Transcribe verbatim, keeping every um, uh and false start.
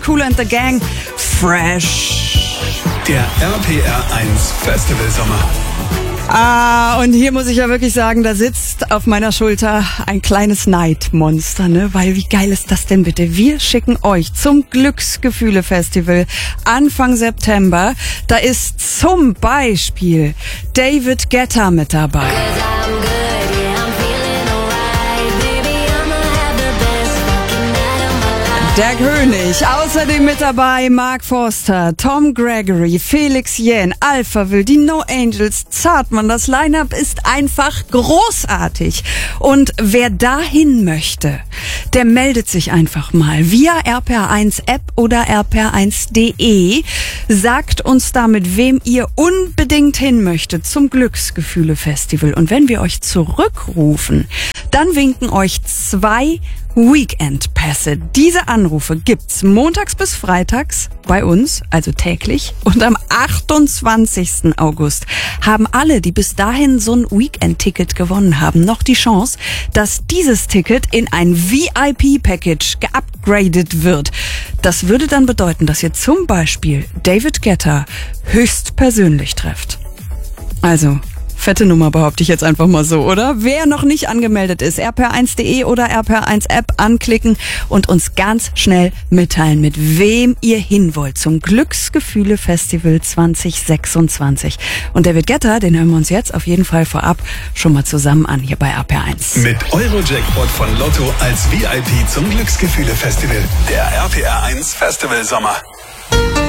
Kool and the Gang, Fresh. Der R P R eins Festival Sommer. Ah, und hier muss ich ja wirklich sagen, da sitzt auf meiner Schulter ein kleines Neidmonster, ne? Weil wie geil ist das denn bitte? Wir schicken euch zum Glücksgefühle-Festival Anfang September. Da ist zum Beispiel David Guetta mit dabei. Der König, außerdem mit dabei Mark Forster, Tom Gregory, Felix Jähn, Alphaville, die No Angels, Zartmann. Das Line-Up ist einfach großartig. Und wer dahin möchte, der meldet sich einfach mal via R P R eins App oder R P R eins punkt de. Sagt uns da, mit wem ihr unbedingt hin möchtet zum Glücksgefühle-Festival. Und wenn wir euch zurückrufen, dann winken euch zwei Weekend-Pässe. Diese Anrufe gibt's montags bis freitags bei uns, also täglich. Und am achtundzwanzigsten August haben alle, die bis dahin so ein Weekend-Ticket gewonnen haben, noch die Chance, dass dieses Ticket in ein V I P-Package geupgradet wird. Das würde dann bedeuten, dass ihr zum Beispiel David Guetta höchstpersönlich trefft. Also fette Nummer, behaupte ich jetzt einfach mal so, oder? Wer noch nicht angemeldet ist, R P R eins punkt de oder R P R eins App anklicken und uns ganz schnell mitteilen, mit wem ihr hin wollt zum Glücksgefühle-Festival zwanzig sechsundzwanzig. Und David Guetta, den hören wir uns jetzt auf jeden Fall vorab schon mal zusammen an, hier bei R P R eins. Mit Euro-Jackpot von Lotto als V I P zum Glücksgefühle-Festival. Der R P R eins Festival Sommer.